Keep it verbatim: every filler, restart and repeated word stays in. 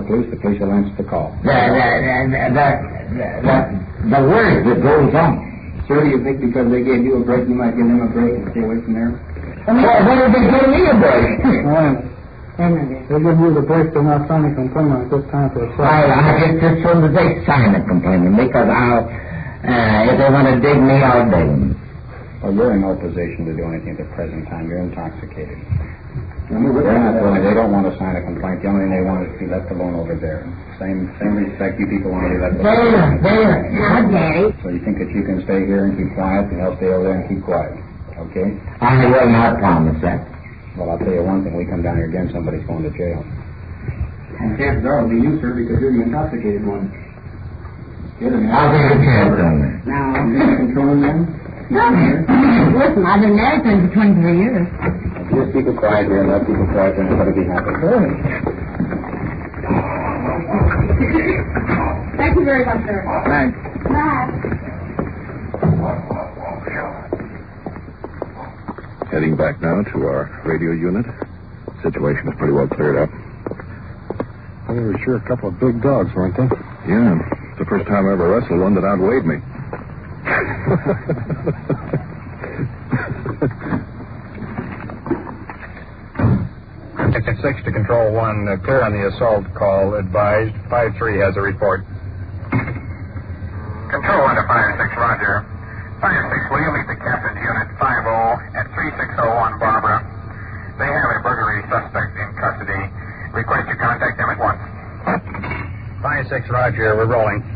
police, the police will answer the call. The, the, the, the, the, the word that goes on. Sir, do you think because they gave you a break, you might give them a break and stay away from there? Well, what if they give me a break? They give you the break, they're not signing a complaint at this time for a I, I just as soon as they sign a complaint, because I'll, uh, if they want to dig me, I'll dig them. Well, you're in no position to do anything at the present time. You're intoxicated. They're not willing. They don't want to sign a complaint. The only thing they want is to be left alone over there. Same same respect you people want to be left alone. There, there. Now, Daddy. So you think that you can stay here and keep quiet, and they'll stay over there and keep quiet. Okay? I will not promise that. Well, I'll tell you one thing. We come down here again, somebody's going to jail. And chances are it'll be you, sir, because you're the intoxicated one. I'll take a chance on that. Now, you're controlling them? Listen, I've been married for twenty-three years. Just keep it quiet here and let people quiet and everybody be happy. Thank you very much, sir. Thanks. Bye. Heading back now to our radio unit. Situation is pretty well cleared up. They were sure a couple of big dogs, weren't they? Yeah. It's the first time I ever wrestled one that outweighed me. Six to Control One, uh, clear on the assault call. Advised. Five three has a report. Control One to Five Six, Roger. Five Six, will you meet the captain's unit Five Zero at three six zero one Barbara? They have a burglary suspect in custody. Request you contact them at once. Five Six, Roger. We're rolling.